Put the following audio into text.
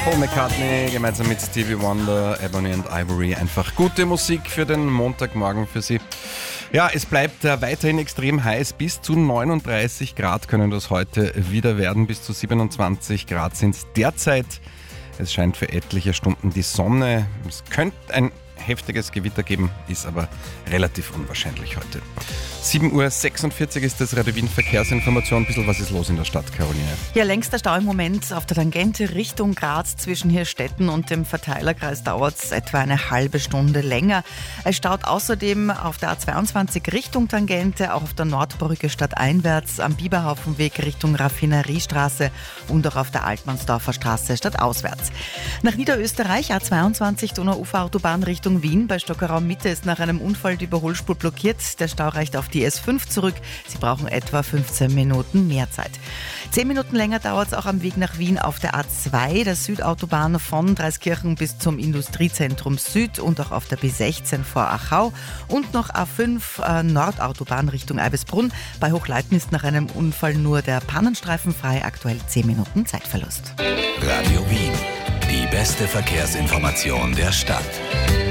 Paul McCartney gemeinsam mit Stevie Wonder, Ebony and Ivory. Einfach gute Musik für den Montagmorgen für Sie. Ja, es bleibt weiterhin extrem heiß. Bis zu 39 Grad können das heute wieder werden. Bis zu 27 Grad sind es derzeit. Es scheint für etliche Stunden die Sonne. Es könnte ein heftiges Gewitter geben, ist aber relativ unwahrscheinlich heute. 7.46 Uhr ist das Radio Wien Verkehrsinformation. Ein bisschen was ist los in der Stadt, Caroline? Ja, längster Stau im Moment auf der Tangente Richtung Graz zwischen Hirstetten und dem Verteilerkreis dauert es etwa eine halbe Stunde länger. Es staut außerdem auf der A22 Richtung Tangente, auch auf der Nordbrücke stadteinwärts, am Biberhaufenweg Richtung Raffineriestraße und auch auf der Altmannsdorfer Straße stadtauswärts. Nach Niederösterreich A22 Donau-Ufer-Autobahn Richtung Wien. Bei Stockerau Mitte ist nach einem Unfall die Überholspur blockiert. Der Stau reicht auf die S5 zurück. Sie brauchen etwa 15 Minuten mehr Zeit. 10 Minuten länger dauert es auch am Weg nach Wien auf der A2, der Südautobahn von Dreiskirchen bis zum Industriezentrum Süd und auch auf der B16 vor Achau und noch A5 Nordautobahn Richtung Eibisbrunn. Bei Hochleiten ist nach einem Unfall nur der Pannenstreifen frei, aktuell 10 Minuten Zeitverlust. Radio Wien, die beste Verkehrsinformation der Stadt.